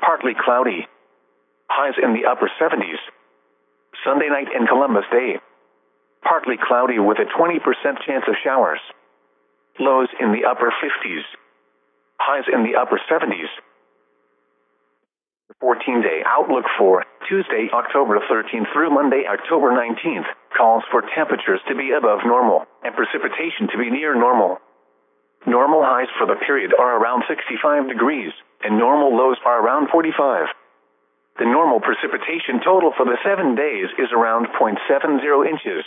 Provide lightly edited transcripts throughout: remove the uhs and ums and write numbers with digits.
partly cloudy. Highs in the upper 70s. Sunday night in Columbus Day. Partly cloudy with a 20% chance of showers. Lows in the upper 50s. Highs in the upper 70s. The 14-day outlook for Tuesday, October 13th through Monday, October 19th, calls for temperatures to be above normal and precipitation to be near normal. Normal highs for the period are around 65 degrees, and normal lows are around 45. The normal precipitation total for the 7 days is around 0.70 inches.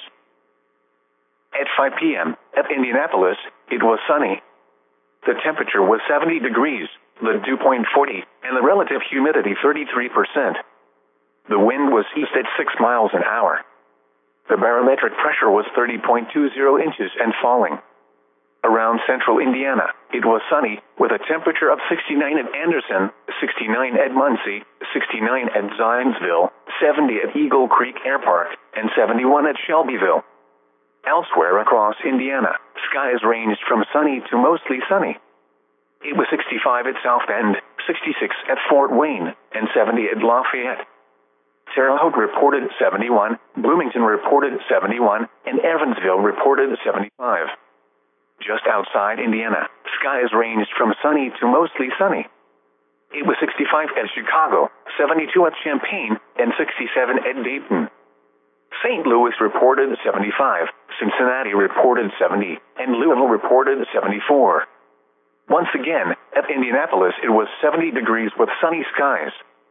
At 5 p.m., at Indianapolis, it was sunny. The temperature was 70 degrees, the dew point 40, and the relative humidity 33%. The wind was east at 6 miles an hour. The barometric pressure was 30.20 inches and falling. Around central Indiana, it was sunny, with a temperature of 69 at Anderson, 69 at Muncie, 69 at Zionsville, 70 at Eagle Creek Air Park, and 71 at Shelbyville. Elsewhere across Indiana, skies ranged from sunny to mostly sunny. It was 65 at South Bend, 66 at Fort Wayne, and 70 at Lafayette. Terre Haute reported 71, Bloomington reported 71, and Evansville reported 75. Just outside Indiana, skies ranged from sunny to mostly sunny. It was 65 at Chicago, 72 at Champaign, and 67 at Dayton. St. Louis reported 75, Cincinnati reported 70, and Louisville reported 74. Once again, at Indianapolis it was 70 degrees with sunny skies.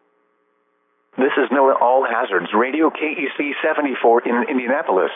This is NOAA All Hazards Radio KEC 74 in Indianapolis.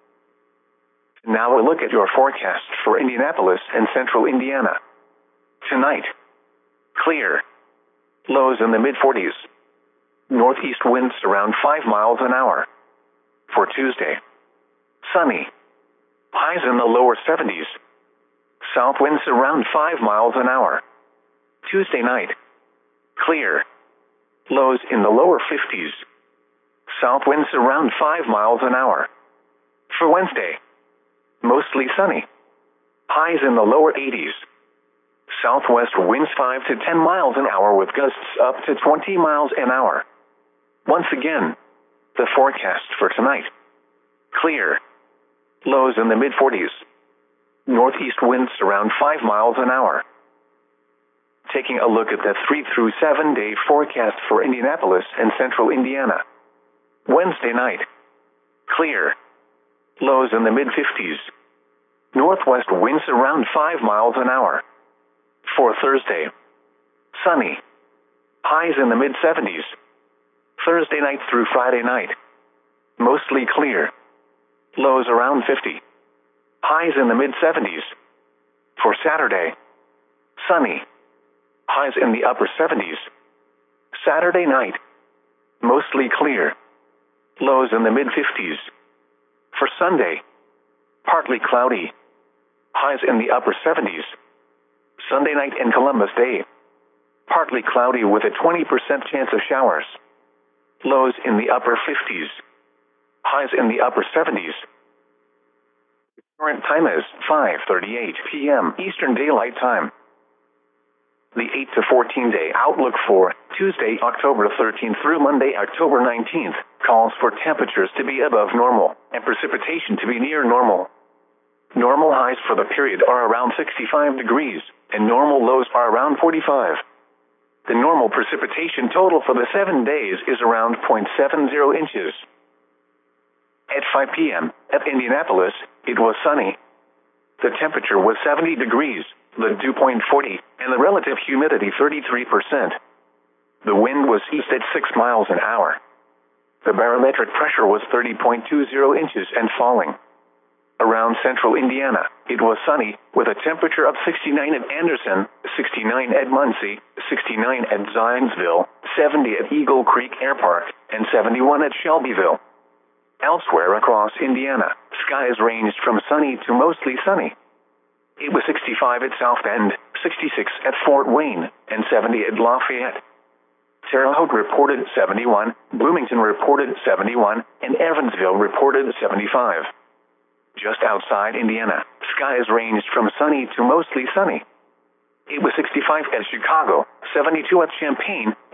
Now a look at your forecast for Indianapolis and central Indiana. Tonight, clear. Lows in the mid-40s. Northeast winds around 5 miles an hour. For Tuesday, sunny. Highs in the lower 70s. South winds around 5 miles an hour. Tuesday night, clear. Lows in the lower 50s. South winds around 5 miles an hour. For Wednesday, mostly sunny. Highs in the lower 80s. Southwest winds 5 to 10 miles an hour with gusts up to 20 miles an hour. Once again, the forecast for tonight. Clear. Lows in the mid-40s. Northeast winds around 5 miles an hour. Taking a look at the 3 through 7 day forecast for Indianapolis and central Indiana. Wednesday night, clear. Lows in the mid-50s. Northwest winds around 5 miles an hour. For Thursday, sunny. Highs in the mid-70s. Thursday night through Friday night, mostly clear. Lows around 50. Highs in the mid-70s. For Saturday, sunny. Highs in the upper 70s. Saturday night, mostly clear. Lows in the mid-50s. For Sunday, partly cloudy. Highs in the upper 70s. Sunday night in Columbus Day, partly cloudy with a 20% chance of showers. Lows in the upper 50s. Highs in the upper 70s. Current time is 5:38 p.m. Eastern Daylight Time. The 8 to 14 day outlook for Tuesday, October 13th through Monday, October 19th, calls for temperatures to be above normal and precipitation to be near normal. Normal highs for the period are around 65 degrees, and normal lows are around 45. The normal precipitation total for the 7 days is around 0.70 inches. At 5 p.m., at Indianapolis, it was sunny. The temperature was 70 degrees, the dew point 40, and the relative humidity 33%. The wind was east at 6 miles an hour. The barometric pressure was 30.20 inches and falling. Around central Indiana, it was sunny, with a temperature of 69 at Anderson, 69 at Muncie, 69 at Zionsville, 70 at Eagle Creek Air Park, and 71 at Shelbyville. Elsewhere across Indiana, skies ranged from sunny to mostly sunny. It was 65 at South Bend, 66 at Fort Wayne, and 70 at Lafayette. Terre Haute reported 71, Bloomington reported 71, and Evansville reported 75. Just outside Indiana, skies ranged from sunny to mostly sunny. It was 65 at Chicago, 72 at Champaign,